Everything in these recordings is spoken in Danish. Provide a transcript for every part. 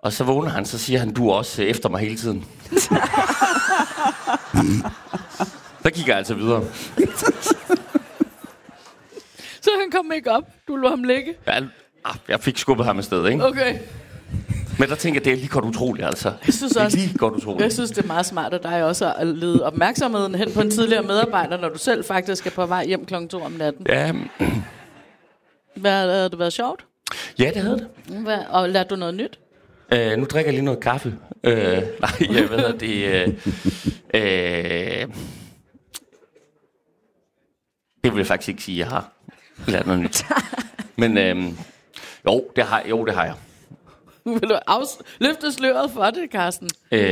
Og så vågner han, så siger han, du er også efter mig hele tiden. Så gik jeg altså videre. Så han kom ikke op? Du lå ham ligge? Ja, jeg fik skubbet ham afsted, ikke? Okay. Men der tænker jeg, det er lige godt utroligt, altså. Jeg synes også, lige godt utroligt. Jeg synes, det er meget smart af dig også at lede opmærksomheden hen på en tidligere medarbejder, når du selv faktisk er på vej hjem 2:00 om natten. Ja. Havde det været sjovt? Ja, det havde det. Og lærte du noget nyt? Nu drikker jeg lige noget kaffe. Nej, jeg ved, at det... det vil jeg faktisk ikke sige, jeg har lært noget nyt. Men jo, det har jeg. Vil du løfte sløret for det, Carsten?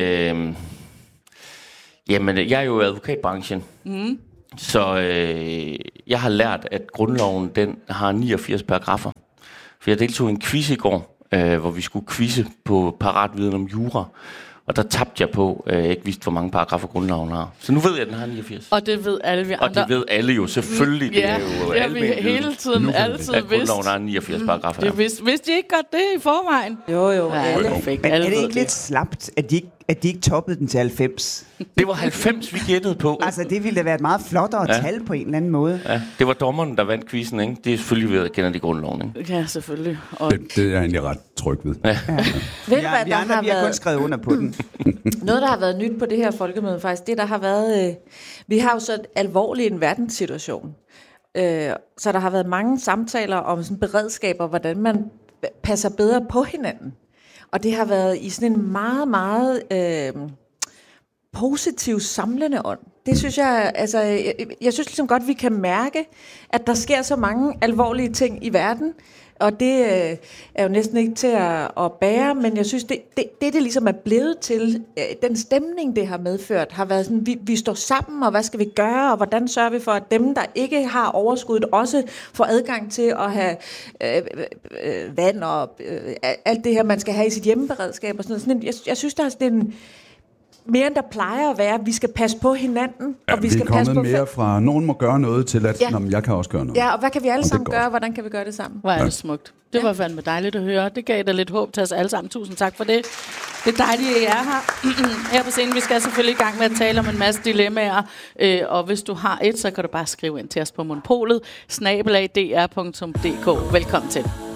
Jamen, jeg er jo i advokatbranchen. Så jeg har lært, at grundloven den har 89 paragrafer. For jeg deltog i en quiz i går, hvor vi skulle quizze på paratviden om jura. Og der tabte jeg på, at jeg ikke vidste, hvor mange paragrafer grundloven har. Så nu ved jeg, at den har 89. Og det ved alle vi andre. Og det ved alle jo, selvfølgelig. Ja, det er jo ja, vi hele tiden altid vidst. At grundloven har 89 paragrafer. Det vidste de ikke godt det i forvejen? Jo. Ja, alle fik, Men alle er det ved ikke lidt slapt, at de ikke toppede den til 90? Det var 90, vi gættede på. Altså, det ville da være et meget flottere tal på en eller anden måde. Ja, det var dommeren, der vandt quizzen, ikke? Det er selvfølgelig ved at kende de grundloven, ikke? Ja, selvfølgelig. Og Det er jeg egentlig ret tryg ved. Ved du, hvad, Vi der andre, har vi har kun været skrevet under på den. noget, der har været nyt på det her folkemøde faktisk, det der har været, vi har jo så alvorlig en verdenssituation. Så der har været mange samtaler om sådan beredskaber, hvordan man passer bedre på hinanden. Og det har været i sådan en meget, meget positiv, samlende ånd. Det synes jeg, altså, jeg synes ligesom godt, vi kan mærke, at der sker så mange alvorlige ting i verden, og det er jo næsten ikke til at bære, men jeg synes, det ligesom er blevet til, den stemning, det har medført, har været sådan, vi står sammen, og hvad skal vi gøre, og hvordan sørger vi for, at dem, der ikke har overskuddet, også får adgang til at have vand og alt det her, man skal have i sit hjemmeberedskab og sådan noget. Jeg synes, der er sådan en mere end der plejer at være. Vi skal passe på hinanden, Ja, og vi skal er kommet passe på mere fra, nogen må gøre noget, til at jeg kan også gøre noget. Ja, og hvad kan vi alle Og det er sammen godt. gøre? Hvordan kan vi gøre det sammen? hvor er det smukt. Det var fandme dejligt at høre. Det gav dig lidt håb til os alle sammen. Tusind tak for det. Det er dejligt, at I er her. Her på scenen, vi skal selvfølgelig i gang med at tale om en masse dilemmaer. Og hvis du har et, så kan du bare skrive ind til os på monopolet, @dr.dk. Velkommen til.